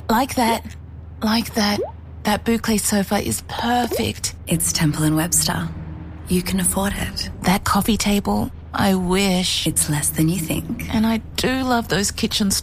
Like that. Like that. That boucle sofa is perfect. It's Temple & Webster. You can afford it. That coffee table, I wish. It's less than you think. And I do love those kitchen